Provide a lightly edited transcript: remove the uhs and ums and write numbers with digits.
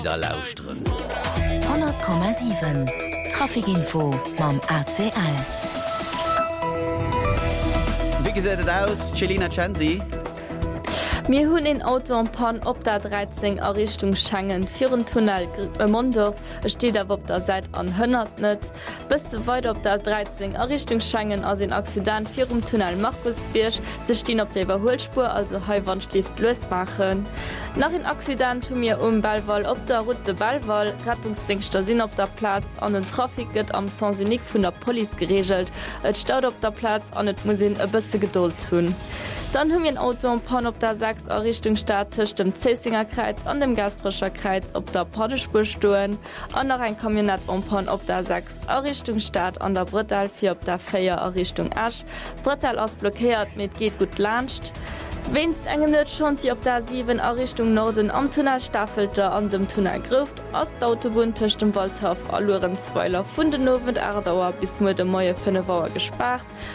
da lauschtren. 100,7 Trafikinfo mam ACL. Wie gesätet aus, Celina Chansi? Mir hunn en Auto an Pan op der 13 a Richtung Schengen virun Tunnel Mondorf steet awer op der Seit an 100 net. Biste weit op der 13 a Richtung Schengen ass en Accident virum Tunnel Markusbiersch se stehen op der Überholspur, also Heuwandstift losmachen. Nach en Accident hun mir Ballwall op der Route Ballwall, Rettungsdingster sinn op der Platz an den Trafiket am Sens unik vun der Poli geregelt. Et staut op der Platz an et Musinn e bësse Geduld hunn. Dann hun mir ein Auto an Pan op der 6 a Richtung Statisch dem Zesinger Kreuz an dem Gasbrescher Kreuz op der Pordespur stoen, an noch ein Kamionett an Pan op der 6 a Richtung Stadt an der Brittal 4 op der 4 a Richtung Asch. Brittal ass blockiert mit geht gut lacht. Wennst engenet schon sie op der 7 a Richtung Norden am Tunnel staffelte an dem Tunnel Gruft ass d'Autobahn tech dem Waldhof a Lorenzweiler vun den Nowen Erdauer bis mo de Moie 5 Woer gespart.